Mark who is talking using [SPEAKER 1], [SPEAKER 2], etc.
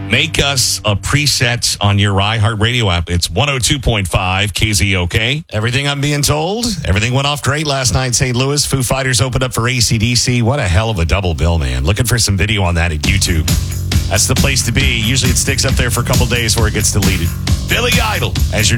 [SPEAKER 1] Make us a preset on your iHeartRadio app. It's 102.5 KZOK.
[SPEAKER 2] Everything I'm being told, everything went off great last night in St. Louis. Foo Fighters opened up for AC/DC. What a hell of a double bill, man. Looking for some video on that at YouTube. That's the place to be. Usually it sticks up there for a couple days before it gets deleted. Billy Idol as your